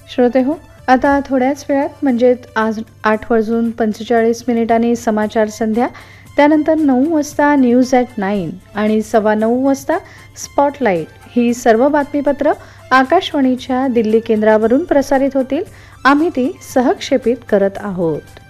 श्रोते हो, आता थोड्याच वेळात म्हणजेच आज 8:45 समाचार संध्या, त्यानंतर 9 वाजता न्यूज ॲट 9 आणि 9:15 वाजता स्पॉटलाईट ही सर्व बातमीपत्र आकाशवाणीच्या दिल्ली केंद्रावरून प्रसारित होतील. आम्ही ती सहक्षेपित करत आहोत.